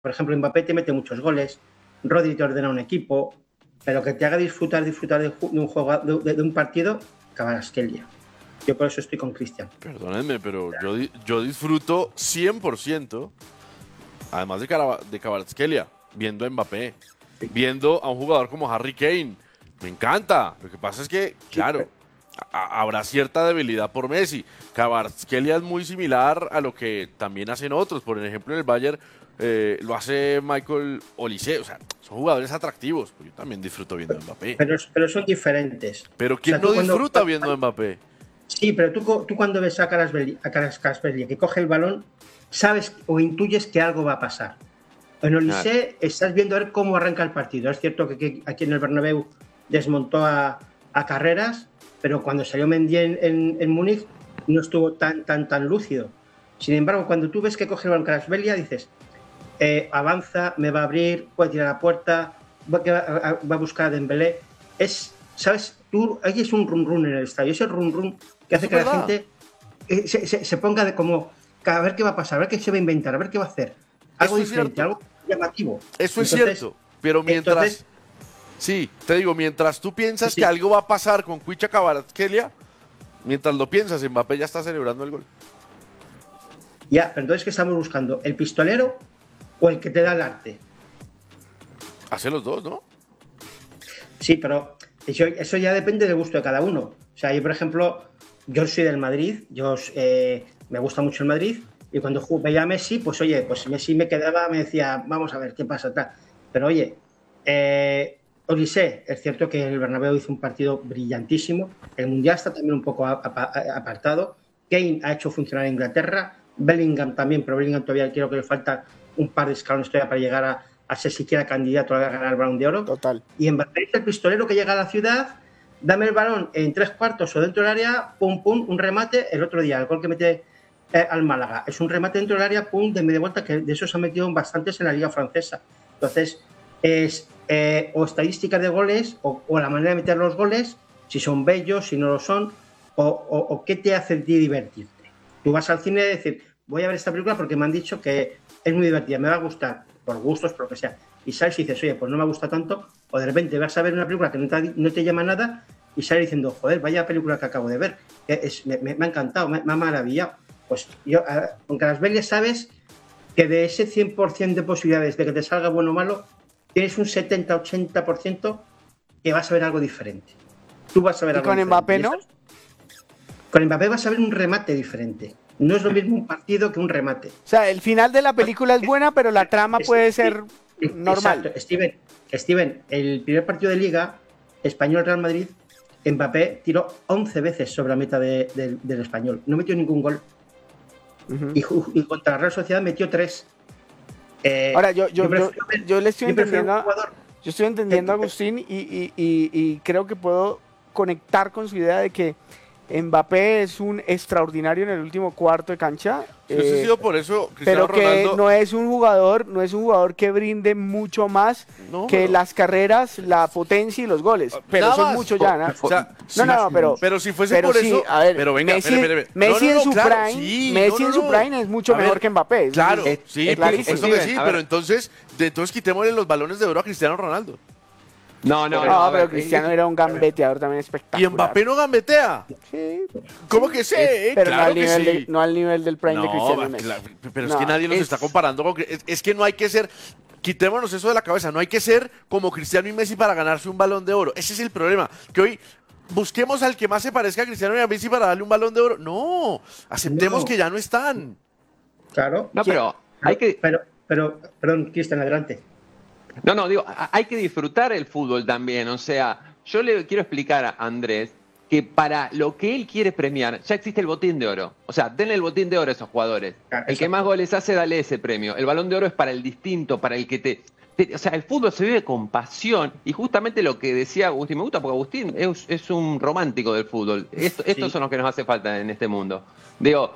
por ejemplo, Mbappé te mete muchos goles, Rodri te ordena un equipo, pero que te haga disfrutar de un juego, de un partido, Kvaratskhelia. Yo por eso estoy con Cristian. Perdónenme, pero yo disfruto 100%, además de Kvaratskhelia, viendo a Mbappé, viendo a un jugador como Harry Kane. Me encanta. Lo que pasa es que, claro, habrá cierta debilidad por Messi. Kvaratskhelia es muy similar a lo que también hacen otros. Por ejemplo, en el Bayern lo hace Michael Olise. O sea, son jugadores atractivos. Pues yo también disfruto viendo a Mbappé. Pero son diferentes. Pero ¿quién no disfruta viendo a Mbappé? Sí, pero tú cuando ves a Kvaratskhelia que coge el balón, sabes o intuyes que algo va a pasar. En Olise estás viendo a ver cómo arranca el partido. Es cierto que aquí en el Bernabéu desmontó a Carreras, pero cuando salió Mendy en Múnich no estuvo tan lúcido. Sin embargo, cuando tú ves que coge el balón Kvaratskhelia, dices, avanza, me va a abrir, puede tirar a la puerta, va a buscar a Dembélé. ¿Sabes? Ahí es un run en el estadio, es el run que hace que la gente se ponga a ver qué va a pasar, a ver qué se va a inventar, a ver qué va a hacer. Algo diferente, algo llamativo. Eso es cierto, pero mientras... Sí, te digo, mientras tú piensas que algo va a pasar con Kwicha Kvaratskhelia, mientras lo piensas, Mbappé ya está celebrando el gol. Ya, pero entonces, ¿qué estamos buscando? ¿El pistolero o el que te da el arte? Hace los dos, ¿no? Sí, pero eso ya depende del gusto de cada uno. O sea, yo, por ejemplo, yo soy del Madrid, me gusta mucho el Madrid, y cuando veía a Messi, pues oye, pues Messi me decía, vamos a ver qué pasa, tal. Pero oye, Olise, es cierto que el Bernabéu hizo un partido brillantísimo, el Mundial está también un poco apartado, Kane ha hecho funcionar a Inglaterra, Bellingham también, pero Bellingham todavía creo que le falta un par de escalones todavía para llegar a ser siquiera candidato a ganar el Balón de Oro. Total. Y Mbappé es el pistolero que llega a la ciudad, dame el balón en 3/4 o dentro del área, pum, pum, un remate. El otro día, el gol que mete al Málaga, es un remate dentro del área, pum, de media vuelta, que de eso se han metido bastantes en la Liga Francesa. Entonces, es o estadísticas de goles o la manera de meter los goles, si son bellos, si no lo son, o qué te hace a ti divertirte. Tú vas al cine y decir, voy a ver esta película porque me han dicho que es muy divertida, me va a gustar, por gustos, por lo que sea. Y sales y dices, oye, pues no me gusta tanto, o de repente vas a ver una película que no te llama nada y sales diciendo, joder, vaya película que acabo de ver, me ha encantado, me ha maravillado. Pues yo, con Kvaratskhelia sabes que de ese 100% de posibilidades de que te salga bueno o malo, tienes un 70-80% que vas a ver algo diferente. Tú vas a ver algo diferente. ¿Y con Mbappé no? Con Mbappé vas a ver un remate diferente. No es lo mismo un partido que un remate. O sea, el final de la película es buena, pero la trama puede ser normal. Exacto. Steven, el primer partido de Liga, Español-Real Madrid, Mbappé tiró 11 veces sobre la meta del Español. No metió ningún gol. Y contra la Real Sociedad metió 3. Ahora, yo le estoy entendiendo. Yo estoy entendiendo a Agustín y creo que puedo conectar con su idea de que Mbappé es un extraordinario en el último cuarto de cancha. Por eso, Cristiano pero que Ronaldo... no es un jugador que brinde mucho más que las carreras, la potencia y los goles. Pero son muchos ya, ¿no? O sea, pero si fuese por eso... A ver, pero venga, Messi en su prime es mucho mejor que Mbappé. Claro, sí, por clarísimo. supuesto que sí, pero entonces quitémosle los balones de oro a Cristiano Ronaldo. No, pero Cristiano era un gambeteador también espectacular. ¿Y Mbappé no gambetea? Sí. ¿Cómo que sí? Pero claro no al nivel del prime de Cristiano Messi. Pero es que nadie los está comparando con... Es que no hay que ser... Quitémonos eso de la cabeza. No hay que ser como Cristiano y Messi para ganarse un Balón de Oro. Ese es el problema. Que hoy busquemos al que más se parezca a Cristiano y a Messi para darle un Balón de Oro. No, aceptemos que ya no están. Claro. No, pero hay que... Perdón, Cristian, adelante. No, digo, hay que disfrutar el fútbol también. O sea, yo le quiero explicar a Andrés que para lo que él quiere premiar, ya existe el botín de oro. O sea, denle el botín de oro a esos jugadores. El que más goles hace, dale ese premio. El Balón de Oro es para el distinto, para el que o sea, el fútbol se vive con pasión. Y justamente lo que decía Agustín, me gusta porque Agustín es un romántico del fútbol. Estos son los que nos hace falta en este mundo. Digo,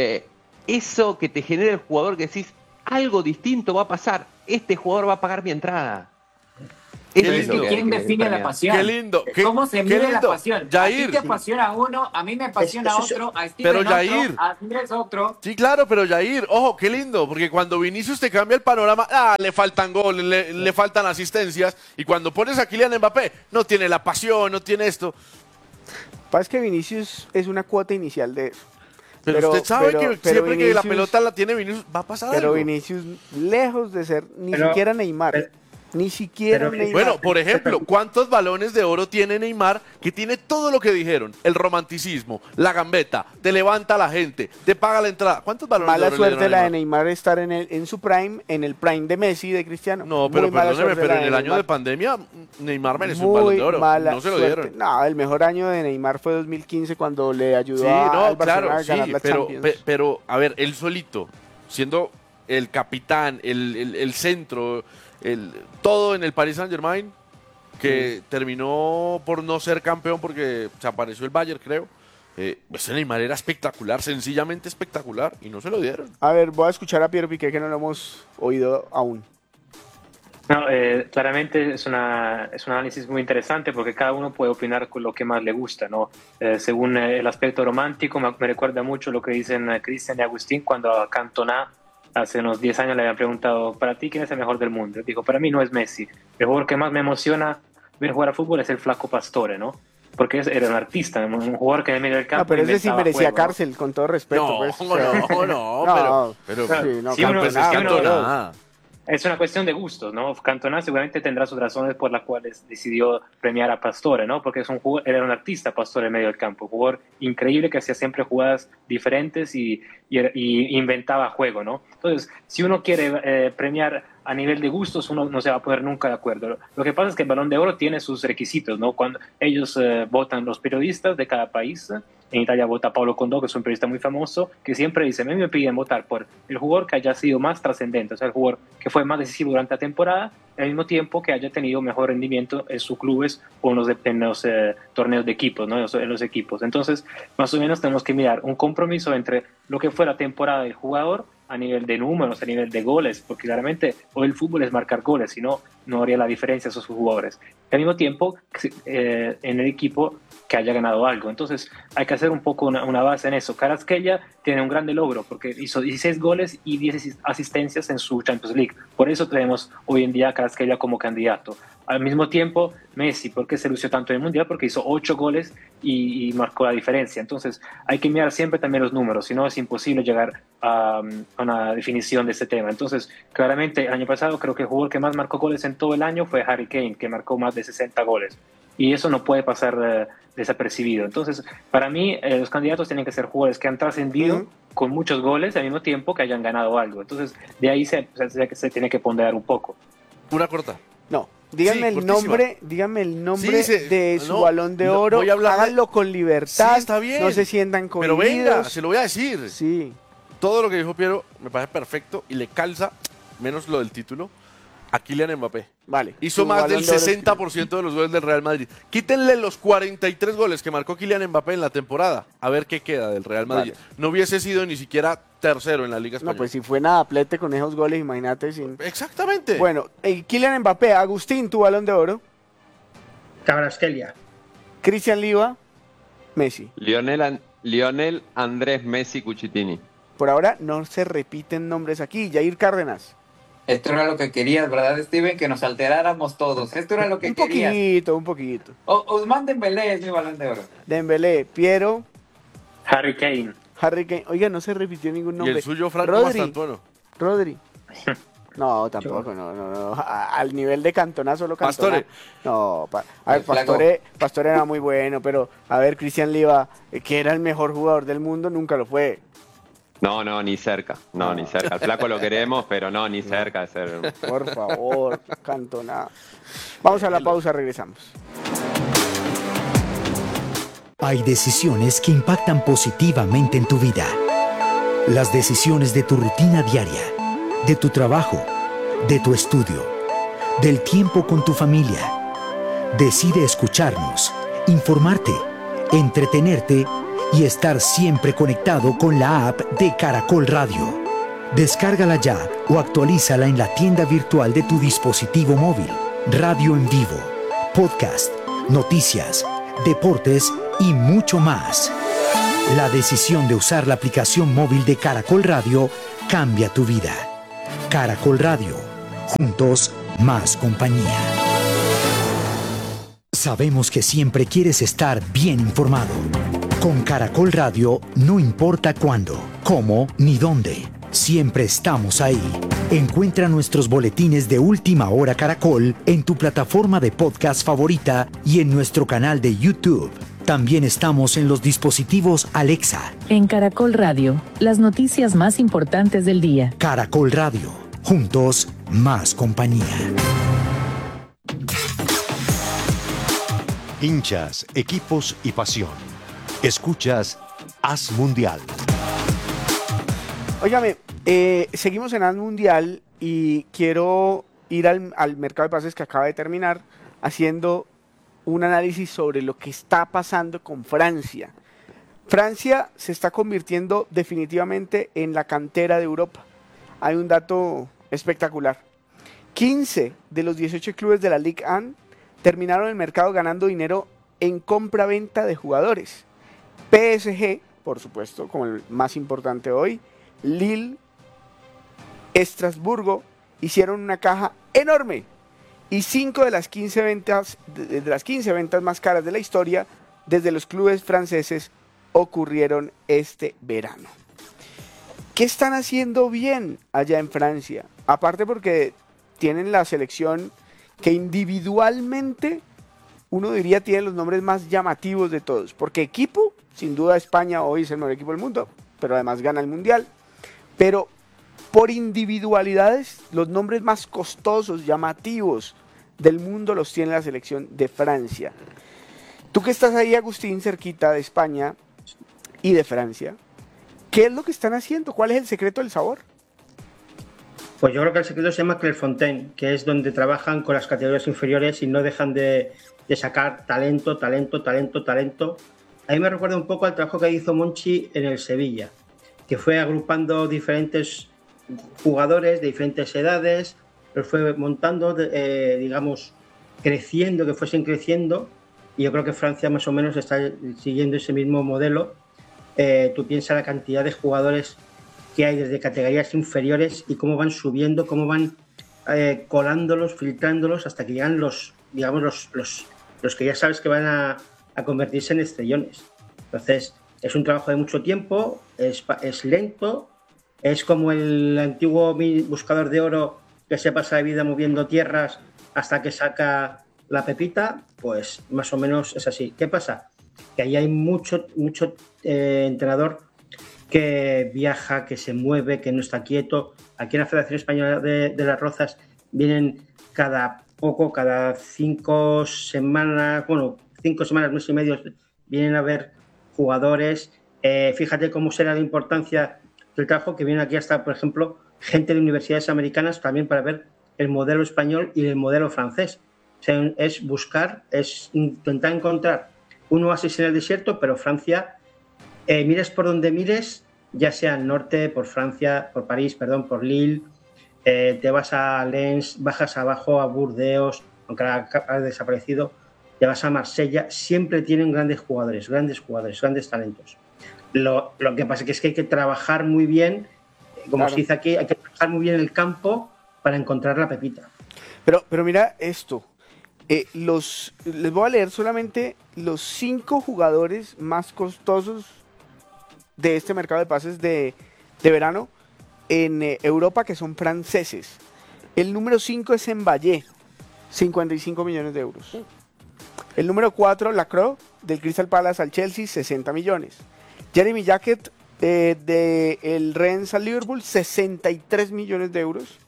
eso que te genera el jugador que decís, algo distinto va a pasar. Este jugador va a pagar mi entrada. Es que ¿quién define la pasión? Qué lindo. ¿Cómo se mide la pasión? Yair. A ti te apasiona uno, a mí me apasiona otro, a Steven pero otro, Yair. a Andrés otro. Sí, claro, pero Yair, ojo, qué lindo, porque cuando Vinicius te cambia el panorama, le faltan goles, le faltan asistencias, y cuando pones a Kylian Mbappé, no tiene la pasión, no tiene esto. Pasa que Vinicius es una cuota inicial de eso. Pero usted sabe que siempre Vinicius, que la pelota la tiene Vinicius, va a pasar algo. Pero Vinicius, lejos de ser siquiera Neymar. Ni siquiera Neymar. Bueno, por ejemplo, ¿cuántos balones de oro tiene Neymar? Que tiene todo lo que dijeron. El romanticismo, la gambeta, te levanta a la gente, te paga la entrada. ¿Cuántos balones mala de oro suerte la de Neymar estar en su prime, en el prime de Messi, de Cristiano. No, pero perdóneme, pero en el año de pandemia Neymar mereció un balón de oro. No se lo dieron. No, el mejor año de Neymar fue 2015 cuando le ayudó al Barcelona a ganar la Champions. Pero, a ver, él solito, siendo el capitán, el centro, todo en el Paris Saint-Germain, que terminó por no ser campeón porque se apareció el Bayern, creo. Ese Neymar era espectacular, sencillamente espectacular, y no se lo dieron. A ver, voy a escuchar a Piero Piqué, que no lo hemos oído aún. No, claramente es un análisis muy interesante porque cada uno puede opinar con lo que más le gusta, ¿no? Según el aspecto romántico, me recuerda mucho lo que dicen Cristian y Agustín cuando a Cantona hace unos 10 años le habían preguntado, ¿para ti quién es el mejor del mundo? Dijo, para mí no es Messi. El jugador que más me emociona ver jugar a fútbol es el Flaco Pastore, ¿no? Porque era un artista, un jugador que en el medio del campo. No, pero ese sí merecía cárcel, ¿no? Con todo respeto. No, pues, es una cuestión de gustos, ¿no? Cantona seguramente tendrá sus razones por las cuales decidió premiar a Pastore, ¿no? Porque era un artista, Pastore, en medio del campo. Un jugador increíble que hacía siempre jugadas diferentes y inventaba juego, ¿no? Entonces, si uno quiere premiar a nivel de gustos, uno no se va a poner nunca de acuerdo. Lo que pasa es que el Balón de Oro tiene sus requisitos, ¿no? Cuando ellos votan, los periodistas de cada país. En Italia vota Paolo Condò, que es un periodista muy famoso, que siempre dice, a mí me piden votar por el jugador que haya sido más trascendente, o sea, el jugador que fue más decisivo durante la temporada, al mismo tiempo que haya tenido mejor rendimiento en sus clubes o en los torneos de equipos, ¿no? En los equipos. Entonces, más o menos tenemos que mirar un compromiso entre lo que fue la temporada del jugador a nivel de números, a nivel de goles, porque claramente hoy el fútbol es marcar goles, si no, no haría la diferencia a esos jugadores. Y al mismo tiempo, en el equipo que haya ganado algo. Entonces, hay que hacer un poco una base en eso. Kvaratskhelia tiene un grande logro, porque hizo 16 goles y 10 asistencias en su Champions League. Por eso tenemos hoy en día a Kvaratskhelia como candidato. Al mismo tiempo, Messi, ¿por qué se lució tanto en el Mundial? Porque hizo 8 goles y marcó la diferencia. Entonces, hay que mirar siempre también los números, si no es imposible llegar a una definición de este tema. Entonces, claramente, el año pasado creo que el jugador que más marcó goles en todo el año fue Harry Kane, que marcó más de 60 goles. Y eso no puede pasar desapercibido. Entonces, para mí, los candidatos tienen que ser jugadores que han trascendido con muchos goles al mismo tiempo que hayan ganado algo. Entonces, de ahí se tiene que ponderar un poco. Una corta. No. Díganme el nombre de su Balón de Oro. Háganlo con libertad. Sí, está bien. No se sientan cohibidos. Pero venga, se lo voy a decir. Sí. Todo lo que dijo Piero me parece perfecto y le calza, menos lo del título, a Kylian Mbappé. Vale. Hizo más del 60% de los goles del Real Madrid. Quítenle los 43 goles que marcó Kylian Mbappé en la temporada. A ver qué queda del Real Madrid. Vale. No hubiese sido ni siquiera tercero en la Liga Española. No, pues si fue nadaplete con esos goles, imagínate. Exactamente. Bueno, Kylian Mbappé, Agustín, tu Balón de Oro. Kvaratskhelia. Cristian Liva, Messi. Lionel Andrés Messi Cucitini. Por ahora no se repiten nombres aquí. Yair Cárdenas. Esto era lo que querías, ¿verdad, Steven? Que nos alteráramos todos. Esto era lo que querías. Un poquito. Ousmane Dembélé es mi Balón de Oro. Dembélé, Piero. Harry Kane. Oiga, no se repitió ningún nombre. Y el suyo, Franco Mastantuono. Rodri. No, tampoco, no. Al nivel de Cantona, solo Cantona. Pastore. No, Pastore era muy bueno, pero a ver, Cristian Liva, que era el mejor jugador del mundo, nunca lo fue. No, ni cerca. No, ni cerca. Al Flaco lo queremos, pero no, ni cerca de ser. Por favor, Cantona. Vamos a la pausa, regresamos. Hay decisiones que impactan positivamente en tu vida. Las decisiones de tu rutina diaria, de tu trabajo, de tu estudio, del tiempo con tu familia. Decide escucharnos, informarte, entretenerte y estar siempre conectado con la app de Caracol Radio. Descárgala ya o actualízala en la tienda virtual de tu dispositivo móvil. radio en vivo, podcast, noticias, deportes y mucho más. La decisión de usar la aplicación móvil de Caracol Radio cambia tu vida. Caracol Radio. Juntos, más compañía. Sabemos que siempre quieres estar bien informado. Con Caracol Radio, no importa cuándo, cómo ni dónde, siempre estamos ahí. Encuentra nuestros boletines de Última Hora Caracol en tu plataforma de podcast favorita y en nuestro canal de YouTube. También estamos en los dispositivos Alexa. En Caracol Radio, las noticias más importantes del día. Caracol Radio. Juntos, más compañía. Hinchas, equipos y pasión. Escuchas Haz Mundial. Óigame, seguimos en Haz Mundial y quiero ir al mercado de pases que acaba de terminar haciendo un análisis sobre lo que está pasando con Francia. Francia se está convirtiendo definitivamente en la cantera de Europa. Hay un dato espectacular. 15 de los 18 clubes de la Ligue 1 terminaron el mercado ganando dinero en compra-venta de jugadores. PSG, por supuesto, como el más importante hoy, Lille, Estrasburgo, hicieron una caja enorme. Y 5 de las 15 ventas más caras de la historia desde los clubes franceses ocurrieron este verano. ¿Qué están haciendo bien allá en Francia? Aparte porque tienen la selección que individualmente uno diría tiene los nombres más llamativos de todos. Porque equipo, sin duda España hoy es el mejor equipo del mundo, pero además gana el Mundial. Pero por individualidades, los nombres más costosos, llamativos del mundo los tiene la selección de Francia. Tú que estás ahí, Agustín, cerquita de España y de Francia, ¿qué es lo que están haciendo? ¿Cuál es el secreto del sabor? Pues yo creo que el secreto se llama Clairefontaine, que es donde trabajan con las categorías inferiores y no dejan de sacar talento. A mí me recuerda un poco al trabajo que hizo Monchi en el Sevilla, que fue agrupando diferentes jugadores de diferentes edades, los fue montando, digamos, creciendo, que fuesen creciendo, y yo creo que Francia más o menos está siguiendo ese mismo modelo. Tú piensas la cantidad de jugadores que hay desde categorías inferiores y cómo van subiendo, cómo van colándolos, filtrándolos, hasta que llegan los que ya sabes que van a convertirse en estrellones. Entonces, es un trabajo de mucho tiempo, es lento, es como el antiguo buscador de oro que se pasa la vida moviendo tierras hasta que saca la pepita, pues más o menos es así. ¿Qué pasa? Que ahí hay mucho entrenador que viaja, que se mueve, que no está quieto. Aquí en la Federación Española de las Rozas vienen cada 5 semanas, 5 semanas, mes y medio, vienen a ver jugadores. Fíjate cómo será la importancia del trabajo, que viene aquí hasta, por ejemplo, gente de universidades americanas también para ver el modelo español y el modelo francés. O sea, es buscar, es intentar encontrar un oasis en el desierto, pero Francia, mires por donde mires, ya sea al norte, por Francia, por París, perdón, por Lille, te vas a Lens, bajas abajo a Burdeos, aunque ha desaparecido, te vas a Marsella, siempre tienen grandes jugadores, grandes talentos. Lo que pasa es que hay que trabajar muy bien, como claro, se dice aquí, hay que trabajar muy bien el campo para encontrar la pepita. Pero mira esto, les voy a leer solamente los 5 jugadores más costosos de este mercado de pases de verano en Europa, que son franceses. El número 5 es Mbappé, 55 millones de euros. El número 4, Lacroix, del Crystal Palace al Chelsea, 60 millones. Jeremy Jacquet, del Rennes al Liverpool, 63 millones de euros.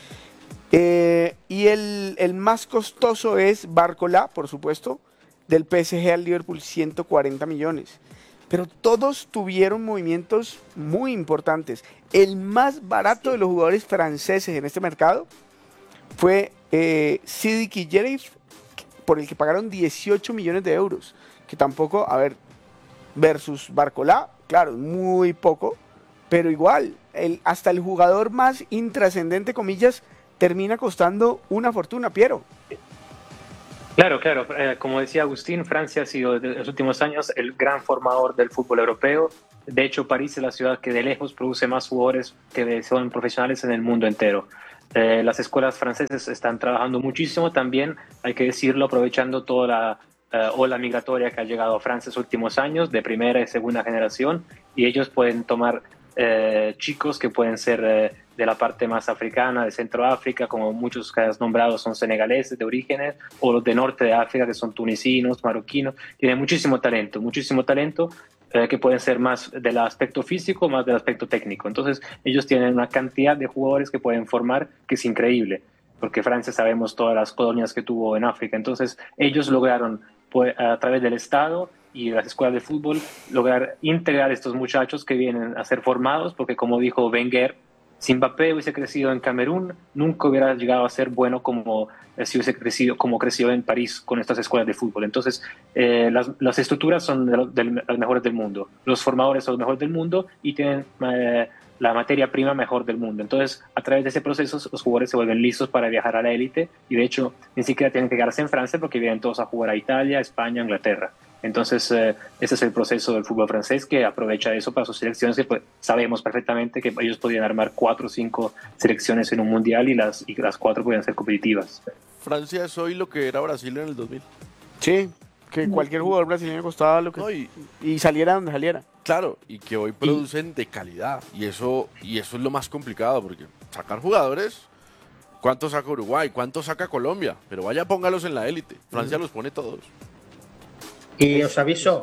Y el más costoso es Barcola, por supuesto, del PSG al Liverpool, 140 millones. Pero todos tuvieron movimientos muy importantes. El más barato de los jugadores franceses en este mercado fue Sidiki Jerif, por el que pagaron 18 millones de euros. Que tampoco, versus Barcola, claro, muy poco, pero igual, hasta el jugador más intrascendente, comillas, termina costando una fortuna, Piero. Claro, claro. Como decía Agustín, Francia ha sido en los últimos años el gran formador del fútbol europeo. De hecho, París es la ciudad que de lejos produce más jugadores que son profesionales en el mundo entero. Las escuelas francesas están trabajando muchísimo también, hay que decirlo, aprovechando toda la ola migratoria que ha llegado a Francia en los últimos años, de primera y segunda generación, y ellos pueden tomar chicos que pueden ser de la parte más africana, de Centroáfrica, como muchos que has nombrado son senegaleses de orígenes, o los de norte de África, que son tunecinos, marroquinos. Tienen muchísimo talento, que pueden ser más del aspecto físico, más del aspecto técnico. Entonces, ellos tienen una cantidad de jugadores que pueden formar que es increíble, porque Francia sabemos todas las colonias que tuvo en África. Entonces, ellos lograron, pues, a través del Estado y las escuelas de fútbol, lograr integrar estos muchachos que vienen a ser formados, porque como dijo Wenger, si Mbappé hubiese crecido en Camerún, nunca hubiera llegado a ser bueno como si hubiese crecido, como creció en París con estas escuelas de fútbol. Entonces, las estructuras son las mejores del mundo, los formadores son los mejores del mundo y tienen la materia prima mejor del mundo. Entonces, a través de ese proceso, los jugadores se vuelven listos para viajar a la élite y, de hecho, ni siquiera tienen que quedarse en Francia porque vienen todos a jugar a Italia, España, Inglaterra. Entonces, ese es el proceso del fútbol francés, que aprovecha eso para sus selecciones, que pues, sabemos perfectamente que ellos podían armar 4 o 5 selecciones en un mundial y las 4 podían ser competitivas. Francia es hoy lo que era Brasil en el 2000. Sí, que cualquier jugador brasileño costaba lo que... No, y saliera donde saliera. Claro, y que hoy producen de calidad. Y eso es lo más complicado, porque sacar jugadores, ¿cuánto saca Uruguay? ¿Cuánto saca Colombia? Pero vaya, póngalos en la élite. Francia los pone todos. Y os aviso,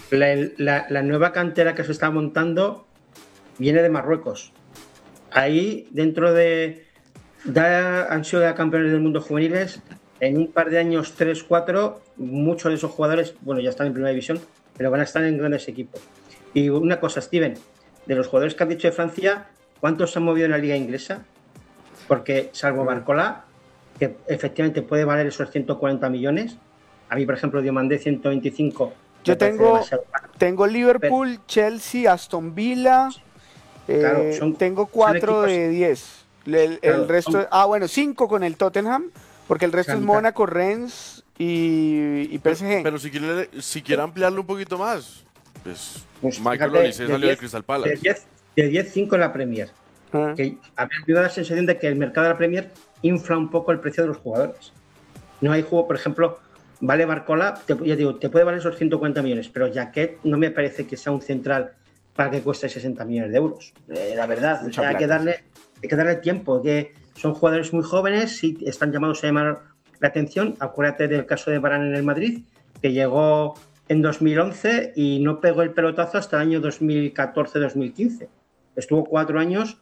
la nueva cantera que se está montando viene de Marruecos. Ahí, dentro de... han sido ya campeones del mundo juveniles. En un par de años, 3, 4, muchos de esos jugadores, bueno, ya están en primera división, pero van a estar en grandes equipos. Y una cosa, Steven, de los jugadores que has dicho de Francia, ¿cuántos se han movido en la liga inglesa? Porque, salvo Barcola, que efectivamente puede valer esos 140 millones, a mí, por ejemplo, Diomandé 125. Yo tengo Liverpool, pero, Chelsea, Aston Villa, claro, tengo 4 de 10. El resto, bueno, 5 con el Tottenham, porque el resto es Mónaco, Rennes y PSG. Pero si quiere ampliarlo un poquito más, pues Michael Olise salió de Crystal Palace. De 10, 5 en la Premier. Que a mí me da la sensación de que el mercado de la Premier infla un poco el precio de los jugadores. No hay juego, por ejemplo, vale Barcola, ya digo, te puede valer esos 140 millones, pero Jaquet no me parece que sea un central para que cueste 60 millones de euros. La verdad, o sea, hay que darle tiempo, que son jugadores muy jóvenes y están llamados a llamar la atención. Acuérdate del caso de Varane en el Madrid, que llegó en 2011 y no pegó el pelotazo hasta el año 2014-2015. Estuvo 4 años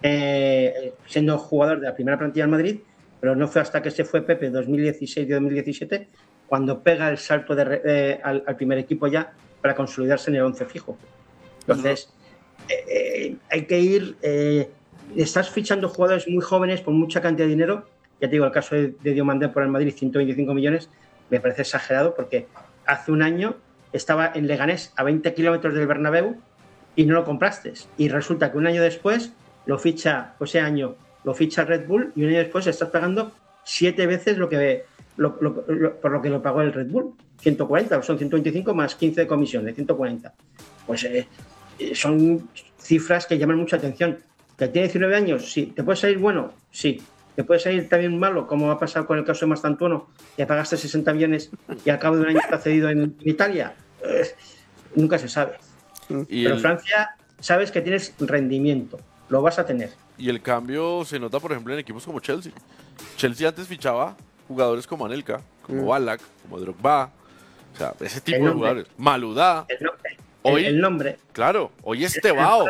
siendo jugador de la primera plantilla del Madrid, pero no fue hasta que se fue Pepe en 2016 y 2017 cuando pega el salto al primer equipo ya para consolidarse en el 11 fijo. Entonces, hay que ir... estás fichando jugadores muy jóvenes por mucha cantidad de dinero. Ya te digo, el caso de Diomandé por el Madrid, 125 millones, me parece exagerado porque hace un año estaba en Leganés a 20 kilómetros del Bernabéu y no lo compraste. Y resulta que un año después lo ficha, ese año lo ficha Red Bull y un año después estás pagando 7 veces por lo que lo pagó el Red Bull. 140, son 125 más 15 de comisión, de 140. Pues son cifras que llaman mucha atención. ¿Que tiene 19 años? Sí. ¿Te puede salir bueno? Sí. ¿Te puede salir también malo, como ha pasado con el caso de Mastantuono, que pagaste 60 millones y al cabo de un año está cedido en Italia? Nunca se sabe. Pero Francia, sabes que tienes rendimiento, lo vas a tener. Y el cambio se nota, por ejemplo, en equipos como Chelsea. Chelsea antes fichaba jugadores como Anelka, como Ballack, como Drogba, o sea, ese tipo de jugadores. Maludá. El nombre. Claro, hoy es Tebao.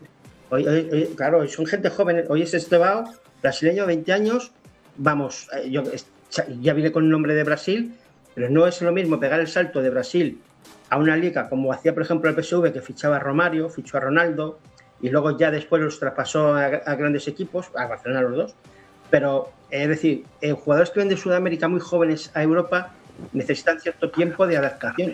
Claro, son gente joven. Hoy es Estebao, brasileño, 20 años. Vamos, yo ya vine con el nombre de Brasil, pero no es lo mismo pegar el salto de Brasil a una liga como hacía, por ejemplo, el PSV, que fichaba a Romario, fichó a Ronaldo, y luego ya después los traspasó a grandes equipos, a Barcelona los dos. Pero, es decir, jugadores que vienen de Sudamérica muy jóvenes a Europa necesitan cierto tiempo de adaptación.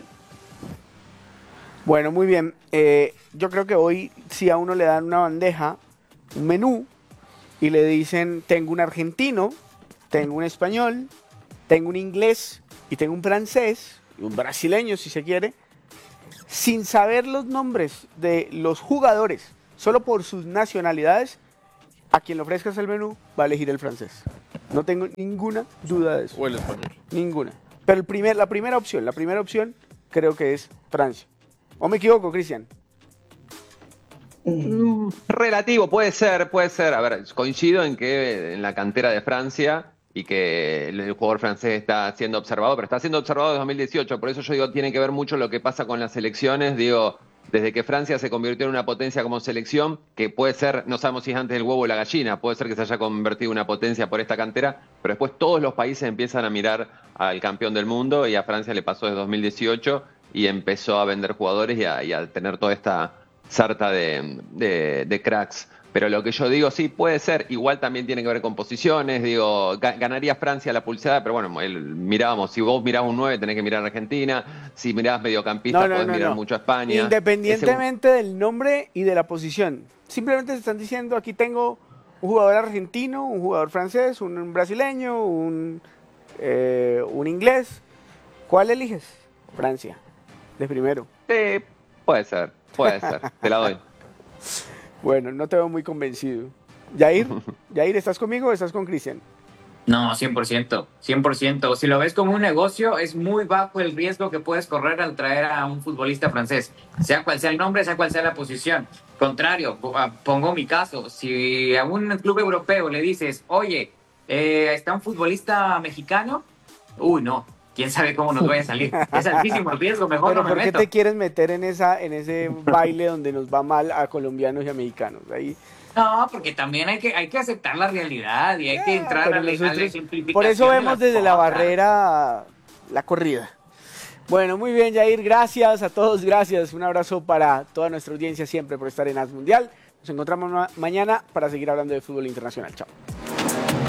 Bueno, muy bien. Yo creo que hoy si a uno le dan una bandeja, un menú, y le dicen, tengo un argentino, tengo un español, tengo un inglés y tengo un francés, y un brasileño si se quiere, sin saber los nombres de los jugadores, solo por sus nacionalidades, a quien le ofrezcas el menú va a elegir el francés. No tengo ninguna duda de eso. O el español. Ninguna. Pero la primera opción creo que es Francia. ¿O me equivoco, Cristian? Relativo, puede ser. A ver, coincido en que en la cantera de Francia y que el jugador francés está siendo observado, pero está siendo observado desde 2018. Por eso yo digo, tiene que ver mucho lo que pasa con las selecciones. Digo, desde que Francia se convirtió en una potencia como selección, que puede ser, no sabemos si es antes del huevo o la gallina, puede ser que se haya convertido en una potencia por esta cantera, pero después todos los países empiezan a mirar al campeón del mundo y a Francia le pasó desde 2018 y empezó a vender jugadores y a tener toda esta sarta de cracks. Pero lo que yo digo, sí, puede ser. Igual también tiene que ver con posiciones. Digo, ganaría Francia la pulseada, pero bueno, mirábamos, si vos mirás un 9, tenés que mirar a Argentina. Si mirás mediocampista, podés mirar mucho a España. Independientemente del nombre y de la posición. Simplemente se están diciendo, aquí tengo un jugador argentino, un jugador francés, un brasileño, un inglés. ¿Cuál eliges? Francia, de primero. Puede ser, te la doy. Bueno, no te veo muy convencido. Yair, ¿estás conmigo o estás con Cristian? No, 100%, 100%. Si lo ves como un negocio, es muy bajo el riesgo que puedes correr al traer a un futbolista francés, sea cual sea el nombre, sea cual sea la posición. Contrario, pongo mi caso, si a un club europeo le dices, oye, está un futbolista mexicano, no, quién sabe cómo nos vaya a salir. Es altísimo el riesgo, mejor pero no me meto. ¿Por qué te quieres meter en ese baile donde nos va mal a colombianos y a mexicanos? Ahí... No, porque también hay que aceptar la realidad y hay que entrar a la simplificación. Por eso vemos desde la barrera la corrida. Bueno, muy bien, Yair, gracias a todos, gracias. Un abrazo para toda nuestra audiencia siempre por estar en As Mundial. Nos encontramos mañana para seguir hablando de fútbol internacional. Chao.